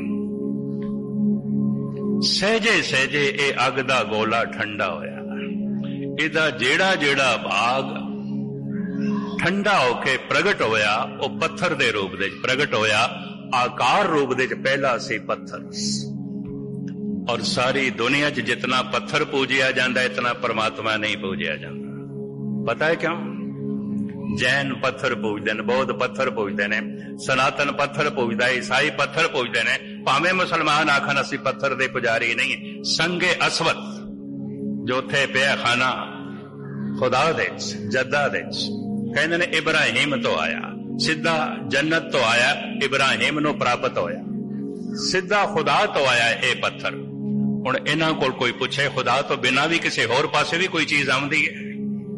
ਸਹਿਜੇ ਸਹਿਜੇ ਇਹ ਅੱਗ ਦਾ ਗੋਲਾ ਠੰਡਾ ਹੋਇਆ। ਇਹਦਾ ਜਿਹੜਾ ਜਿਹੜਾ ਭਾਗ ਠੰਡਾ ਹੋ ਕੇ ਪ੍ਰਗਟ ਹੋਇਆ, ਉਹ ਪੱਥਰ ਦੇ ਰੂਪ ਦੇ ਪ੍ਰਗਟ ਹੋਇਆ। ਆਕਾਰ ਰੂਪ ਦੇ ਪਹਿਲਾ ਸੀ ਪੱਥਰ, ਔਰ ਸਾਰੀ ਦੁਨੀਆ 'ਚ ਜਿਤਨਾ ਪੱਥਰ ਪੂਜਿਆ ਜਾਂਦਾ, ਇਤਨਾ ਪਰਮਾਤਮਾ ਨਹੀਂ ਪੂਜਿਆ ਜਾਂਦਾ। ਪਤਾ ਹੈ ਕਿਉਂ? ਜੈਨ ਪੱਥਰ ਪੂਜਦੇ ਨੇ, ਬੌਧ ਪੱਥਰ ਪੂਜਦੇ ਨੇ, ਸਨਾਤਨ ਪੱਥਰ ਪੂਜਦਾ, ਈਸਾਈ ਪੱਥਰ ਪੂਜਦੇ ਨੇ। ਭਾਵੇਂ ਮੁਸਲਮਾਨ ਆਖਣ ਅਸੀਂ ਪੱਥਰ ਦੇ ਪੁਜਾਰੀ ਨਹੀਂ। ਸੰਗੇ ਅਸਵਦ ਜੋ ਉੱਥੇ ਪਿਆ ਖਾਨਾ ਖੁਦਾ ਦੇ ਜੱਦਾ ਦੇ, ਕਹਿੰਦੇ ਨੇ ਇਬਰਾਹੀਮ ਤੋਂ ਆਇਆ, ਸਿੱਧਾ ਜੰਨਤ ਤੋਂ ਆਇਆ, ਇਬਰਾਹੀਮ ਨੂੰ ਪ੍ਰਾਪਤ ਹੋਇਆ, ਸਿੱਧਾ ਖੁਦਾ ਤੋਂ ਆਇਆ ਇਹ ਪੱਥਰ। ਹੁਣ ਇਹਨਾਂ ਕੋਲ ਕੋਈ ਪੁੱਛੇ ਖੁਦਾ ਤੋਂ ਬਿਨਾਂ ਵੀ ਕਿਸੇ ਹੋਰ ਪਾਸੇ ਵੀ ਕੋਈ ਚੀਜ਼ ਆਉਂਦੀ ਹੈ?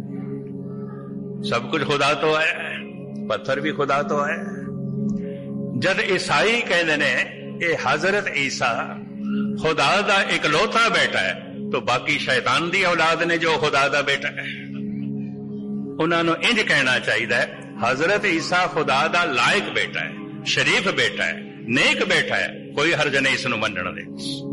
ਸਭ ਕੁਝ ਖੁਦਾ ਤੋਂ ਆਇਆ, ਪੱਥਰ ਵੀ ਖੁਦਾ ਤੋਂ ਆਇਆ। ਜਦ ਈਸਾਈ ਕਹਿੰਦੇ ਨੇ ਇਹ ਹਜ਼ਰਤ ਈਸਾ ਖੁਦਾ ਦਾ ਇਕਲੌਤਾ ਬੇਟਾ ਹੈ, तो बाकी शैतान दी औलाद ने जो खुदा दा बेटा है, उन्होंने इंज कहना चाहिए हजरत ईसा खुदा दा लायक बेटा है, शरीफ बेटा है, नेक बेटा है, कोई हर्ज नहीं इसनूं मनण दे।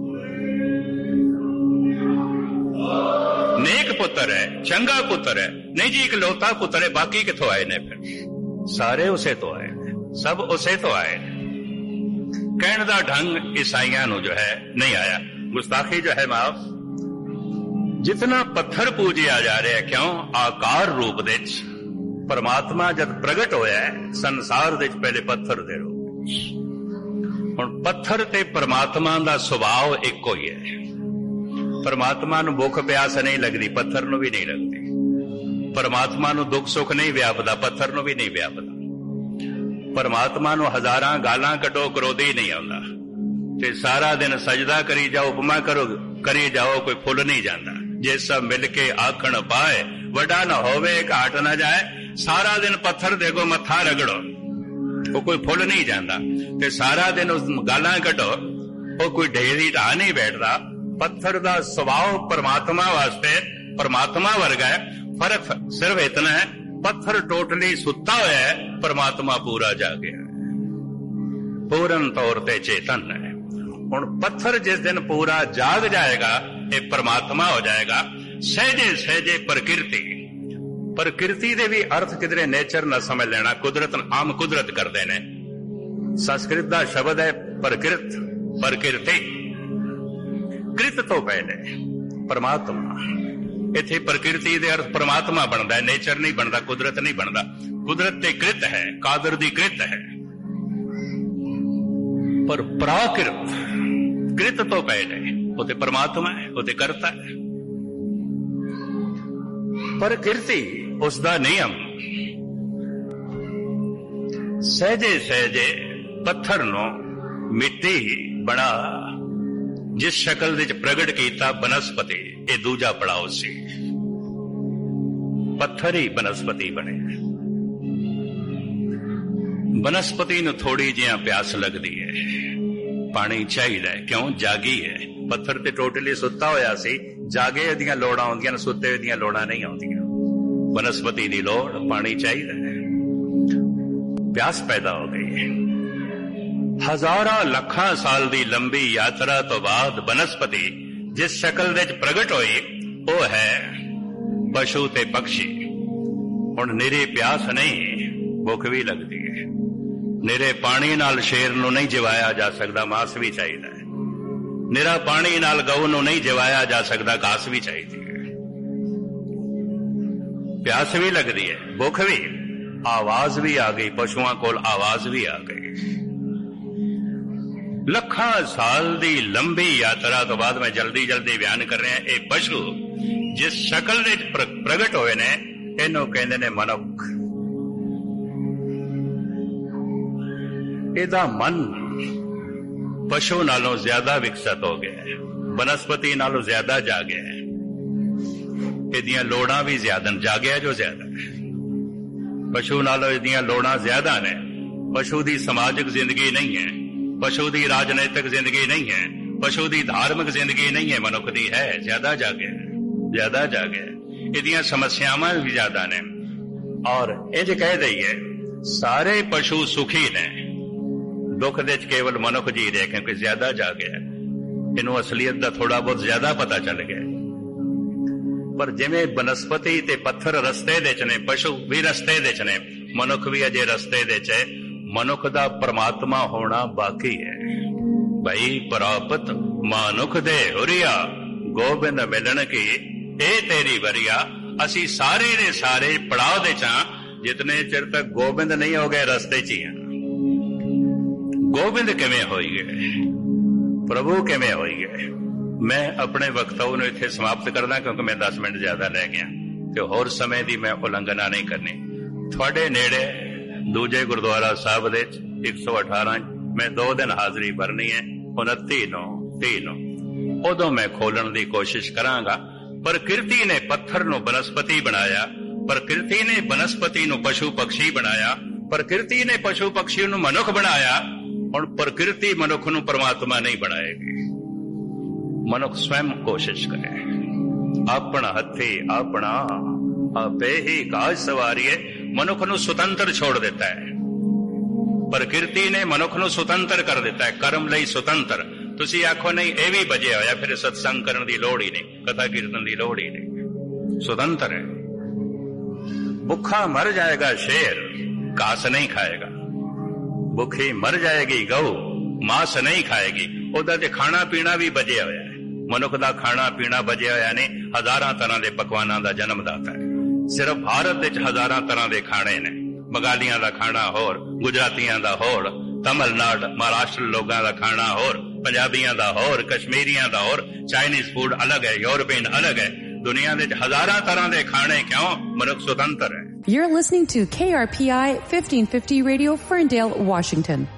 नेक पुत्र है, चंगा पुत्र है, नहीं जी इकलौता पुत्र है, बाकी किथों आए ने? फिर सारे उसे तो आए, सब उसे तो आए। कहने दा ढंग ईसाइयां नूं जो है नहीं आया, गुस्ताखी जो है माफ। जितना पत्थर पूजिया जा रहा है, क्यों? आकार रूप दे परमात्मा जब प्रगट होया है संसार दे पहले पत्थर दे रूप। हुण पत्थर ते परमात्मा दा सुभाव इक्को ही है। परमात्मा नूं भुख प्यास नहीं लगती, पत्थर नूं भी नहीं लगती। परमात्मा नूं दुख सुख नहीं व्यापदा, पत्थर नूं भी नहीं व्यापदा। परमात्मा नूं हजारां गालां कटो क्रोधी नहीं आउंदा, ते सारा दिन सजदा करी जाओ, उपमा करी जाओ, कोई फुल नहीं जाता। जे सब मिलके आखण पाए, वड्डा न होवे घाट न जाए। सारा दिन पत्थर देखो मत्था रगड़ो, वो कोई फुल नहीं जाता। ते सारा दिन उस गालां कटो, वो कोई ढेरी ढा नहीं बैठता। पत्थर दा स्वभाव परमात्मा वास्ते परमात्मा वर्गा है। फर्क सिर्फ इतना है, पत्थर टोटली सुता हुआ है, परमात्मा पूरा जागे है, पूर्ण तौर पर चेतन है। हुण पत्थर जिस दिन पूरा जाग जाएगा, ये परमात्मा हो जाएगा। सहजे सहजे प्रकृति दे भी अर्थ किधरे नेचर न समझ लेना, कुदरत आम कुदरत करते ने। संस्कृत का शब्द है प्रकृत, प्रकृति। कृत तो पहले परमात्मा, इत्थे प्रकृति दे अर्थ परमात्मा बनता है, नेचर नहीं बनता, कुदरत नहीं बनता। कुदरत ते कृत है, कादर दी कृत है, पर प्राकृत कृत तो पहले वो ते परमात्मा है, वो ते करता है। प्रकृति उसका नियम सहजे सहजे पत्थर नो ਮਿੱਟੀ ਬਣਾ ਜਿਸ ਸ਼ਕਲ ਵਿੱਚ ਪ੍ਰਗਟ ਕੀਤਾ ਬਨਸਪਤੀ, ਇਹ ਦੂਜਾ ਪੜਾਅ ਸੀ। ਪੱਥਰ ਹੀ ਬਨਸਪਤੀ ਬਣੇ। ਬਨਸਪਤੀ ਨੂੰ ਥੋੜੀ ਜਿਹੀ ਪਿਆਸ ਲੱਗਦੀ ਹੈ, ਪਾਣੀ ਚਾਹੀਦਾ ਹੈ, ਕਿਉਂ? ਜਾਗੀ ਹੈ। ਪੱਥਰ ਤੇ ਟੋਟਲੀ ਸੁੱਤਾ ਹੋਇਆ ਸੀ, ਜਾਗੇ ਦੀਆਂ ਲੋੜਾਂ ਆਉਂਦੀਆਂ ਨੇ, ਸੁੱਤੇ ਦੀਆਂ ਲੋੜਾਂ ਨਹੀਂ ਆਉਂਦੀਆਂ। ਬਨਸਪਤੀ ਦੀ ਲੋੜ ਪਾਣੀ ਚਾਹੀਦਾ ਹੈ, ਪਿਆਸ ਪੈਦਾ ਹੋ ਗਈ ਹੈ। ਹਜ਼ਾਰਾਂ ਲੱਖਾਂ ਸਾਲ ਦੀ ਲੰਬੀ ਯਾਤਰਾ ਤੋਂ ਬਾਅਦ ਬਨਸਪਤੀ ਜਿਸ ਸ਼ਕਲ ਵਿੱਚ ਪ੍ਰਗਟ ਹੋਈ, ਉਹ ਹੈ ਪਸ਼ੂ ਤੇ ਪੰਛੀ। ਹੁਣ ਨਿਰੀ ਪਿਆਸ ਨਹੀਂ, ਭੁੱਖ ਵੀ ਲੱਗਦੀ ਹੈ। ਨਿਰੇ ਪਾਣੀ ਨਾਲ ਸ਼ੇਰ ਨੂੰ ਨਹੀਂ ਜਿਵਾਇਆ ਜਾ ਸਕਦਾ, ਮਾਸ ਵੀ ਚਾਹੀਦਾ ਹੈ। ਨਿਰਾ ਪਾਣੀ ਨਾਲ ਗਊ ਨੂੰ ਨਹੀਂ ਜਿਵਾਇਆ ਜਾ ਸਕਦਾ, ਘਾਸ ਵੀ ਚਾਹੀਦੀ ਹੈ। ਪਿਆਸ ਵੀ ਲੱਗਦੀ ਹੈ, ਭੁੱਖ ਵੀ, ਆਵਾਜ਼ ਵੀ ਆ ਗਈ, ਪਸ਼ੂਆਂ ਕੋਲ ਆਵਾਜ਼ ਵੀ ਆ ਗਈ। ਲੱਖਾਂ ਸਾਲ ਦੀ ਲੰਬੀ ਯਾਤਰਾ ਤੋਂ ਬਾਅਦ ਮੈਂ ਜਲਦੀ ਬਿਆਨ ਕਰ ਰਿਹਾ, ਇਹ ਪਸ਼ੂ ਜਿਸ ਸ਼ਕਲ ਵਿੱਚ ਪ੍ਰਗਟ ਹੋਏ ਨੇ, ਇਹਨੂੰ ਕਹਿੰਦੇ ਨੇ ਮਨੁੱਖ। ਇਹਦਾ ਮਨ ਪਸ਼ੂ ਨਾਲੋਂ ਜ਼ਿਆਦਾ ਵਿਕਸਿਤ ਹੋ ਗਿਆ ਹੈ, ਬਨਸਪਤੀ ਨਾਲੋਂ ਜ਼ਿਆਦਾ ਜਾਗਿਆ ਹੈ। ਇਹਦੀਆਂ ਲੋੜਾਂ ਵੀ ਜ਼ਿਆਦਾ ਨੇ, ਜਾਗਿਆ ਜੋ ਜ਼ਿਆਦਾ ਹੈ। ਪਸ਼ੂ ਨਾਲੋਂ ਇਹਦੀਆਂ ਲੋੜਾਂ ਜ਼ਿਆਦਾ ਨੇ। ਪਸ਼ੂ ਦੀ ਸਮਾਜਿਕ ਜ਼ਿੰਦਗੀ ਨਹੀਂ ਹੈ, ਪਸ਼ੂ ਦੀ ਰਾਜਨੀਤਿਕ ਜ਼ਿੰਦਗੀ ਨਹੀਂ ਹੈ, ਪਸ਼ੂ ਦੀ ਧਾਰਮਿਕ ਜ਼ਿੰਦਗੀ ਨਹੀਂ ਹੈ, ਮਨੁੱਖ ਦੀ ਹੈ। ਜ਼ਿਆਦਾ ਜਾਗਿਆ, ਜ਼ਿਆਦਾ ਜਾਗਿਆ। ਇਹਦੀਆਂ ਸਮੱਸਿਆਵਾਂ ਵੀ ਜ਼ਿਆਦਾ ਨੇ। ਔਰ ਇੰਜ ਕਹਿ ਦਈਏ, ਸਾਰੇ ਪਸ਼ੂ ਸੁਖੀ ਨੇ, ਦੁੱਖ ਦੇ ਚ ਕੇਵਲ ਮਨੁੱਖ ਜੀ ਰਿਹਾ, ਕਿਉਂਕਿ ਜ਼ਿਆਦਾ ਜਾਗਿਆ। ਇਹਨੂੰ ਅਸਲੀਅਤ ਦਾ ਥੋੜਾ ਬਹੁਤ ਜ਼ਿਆਦਾ ਪਤਾ ਚੱਲ ਗਿਆ। ਪਰ ਜਿਵੇਂ ਬਨਸਪਤੀ ਤੇ ਪੱਥਰ ਰਸਤੇ ਦੇ ਚ ਨੇ, ਪਸ਼ੂ ਵੀ ਰਸਤੇ ਦੇ ਚ ਨੇ, ਮਨੁੱਖ ਵੀ ਅਜੇ ਰਸਤੇ ਦੇ ਚ ਹੈ। ਮਨੁੱਖ ਦਾ ਪਰਮਾਤਮਾ ਹੋਣਾ ਬਾਕੀ ਹੈ। ਭਈ ਪ੍ਰਾਪਤ ਮਾਨੁਖ ਦੇ ਹੁਰੀਆ, ਗੋਬਿੰਦ ਮਿਲਣ ਕੀ ਇਹ ਤੇਰੀ ਵਰੀਆ। ਅਸੀਂ ਸਾਰੇ ਦੇ ਸਾਰੇ ਪੜਾਅ ਦੇ ਚਾਂ, ਜਿਤਨੇ ਚਿਰ ਤੱਕ ਗੋਬਿੰਦ ਨਹੀਂ ਹੋ ਗਏ ਰਸਤੇ ਚ ਹੀ ਆ। ਗੋਬਿੰਦ ਕਿਵੇਂ ਹੋਈ ਗਏ, ਪ੍ਰਭੂ ਕਿਵੇਂ ਹੋਈ ਗਏ। ਮੈਂ ਆਪਣੇ ਵਕਤਵ ਨੂੰ ਇੱਥੇ ਸਮਾਪਤ ਕਰਦਾ, ਕਿਉਂਕਿ ਮੈਂ 10 ਮਿੰਟ ਜ਼ਿਆਦਾ ਰਹਿ ਗਿਆ ਤੇ ਹੋਰ ਸਮੇਂ ਦੀ ਮੈਂ ਉਲੰਘਣਾ ਨਹੀਂ ਕਰਨੀ। ਤੁਹਾਡੇ ਨੇੜੇ ਦੂਜੇ ਗੁਰਦੁਆਰਾ ਸਾਹਿਬ ਦੇ 118 ਮੈਂ 2 ਦਿਨ ਹਾਜ਼ਰੀ ਭਰਨੀ ਹੈ, 29/9 ਨੂੰ। ਉਦੋਂ ਮੈਂ ਖੋਲਣ ਦੀ ਕੋਸ਼ਿਸ਼ ਕਰਾਂਗਾ। ਪ੍ਰਕਿਰਤੀ ਨੇ ਪੱਥਰ ਨੂੰ ਬਨਸਪਤੀ ਬਣਾਇਆ, ਪ੍ਰਕਿਰਤੀ ਨੇ ਬਨਸਪਤੀ ਨੂੰ ਪਸ਼ੂ ਪਕਸ਼ੀ ਬਣਾਇਆ, ਪ੍ਰਕਿਰਤੀ ਨੇ ਪਸ਼ੂ ਪਕਸ਼ੀ ਨੂੰ ਮਨੁੱਖ ਬਣਾਇਆ। ਹੁਣ ਪ੍ਰਕਿਰਤੀ ਮਨੁੱਖ ਨੂੰ ਪਰਮਾਤਮਾ ਨਹੀਂ ਬਣਾਏਗੀ। ਮਨੁੱਖ ਸਵੈਮ ਕੋਸ਼ਿਸ਼ ਕਰੇ, ਆਪਣਾ ਹੱਥੀ ਆਪਣਾ ਆਪੇ ਹੀ ਕਾਜ ਸਵਾਰੀਏ। ਮਨੁੱਖ ਨੂੰ ਸੁਤੰਤਰ ਛੋੜ ਦਿੱਤਾ ਹੈ। ਪ੍ਰਕਿਰਤੀ ਨੇ ਮਨੁੱਖ ਨੂੰ ਸੁਤੰਤਰ ਕਰ ਦਿੱਤਾ ਹੈ, ਕਰਮ ਲਈ ਸੁਤੰਤਰ। ਤੁਸੀਂ ਆਖੋ ਨਹੀਂ ਇਹ ਵੀ ਬਜਿਆ ਹੋਇਆ, ਫਿਰ ਸਤਸੰਗ ਕਰਨ ਦੀ ਲੋੜ ਹੀ ਨਹੀਂ, ਕਥਾ ਕੀਰਤਨ ਦੀ ਲੋੜ ਹੀ ਨਹੀਂ। ਸੁਤੰਤਰ ਹੈ। ਭੁੱਖਾ ਮਰ ਜਾਏਗਾ ਸ਼ੇਰ, ਘਾਸ ਨਹੀਂ ਖਾਏਗਾ। ਭੁੱਖੀ ਮਰ ਜਾਏਗੀ ਗਊ, ਮਾਸ ਨਹੀਂ ਖਾਏਗੀ। ਉਹਦਾ ਤੇ ਖਾਣਾ ਪੀਣਾ ਵੀ ਬਜਿਆ ਹੋਇਆ ਹੈ। ਮਨੁੱਖ ਦਾ ਖਾਣਾ ਪੀਣਾ ਬਜਿਆ ਹੋਇਆ ਨੇ, ਹਜ਼ਾਰਾਂ ਤਰ੍ਹਾਂ ਦੇ ਪਕਵਾਨਾਂ ਦਾ ਜਨਮਦਾਤਾ ਹੈ। ਸਿਰਫ ਭਾਰਤ ਵਿੱਚ ਹਜ਼ਾਰਾਂ ਤਰ੍ਹਾਂ ਦੇ ਖਾਣੇ ਨੇ। ਬੰਗਾਲੀਆਂ ਦਾ ਖਾਣਾ ਹੋਰ, ਗੁਜਰਾਤੀਆਂ ਦਾ ਹੋਰ, ਤਮਿਲਨਾਡੂ ਮਹਾਰਾਸ਼ਟਰ ਲੋਕਾਂ ਦਾ ਖਾਣਾ ਹੋਰ, ਪੰਜਾਬੀਆਂ ਦਾ ਹੋਰ, ਕਸ਼ਮੀਰੀਆਂ ਦਾ ਹੋਰ, ਚਾਈਨੀਜ਼ ਫੂਡ ਅਲੱਗ ਹੈ, ਯੂਰਪੀਅਨ ਅਲੱਗ ਹੈ। ਦੁਨੀਆ ਵਿੱਚ ਹਜ਼ਾਰਾਂ ਤਰ੍ਹਾਂ ਦੇ ਖਾਣੇ, ਕਿਉਂ? ਮਨੁੱਖ ਸੁਤੰਤਰ ਹੈ। You're listening to KRPI 1550 Radio, Ferndale, Washington.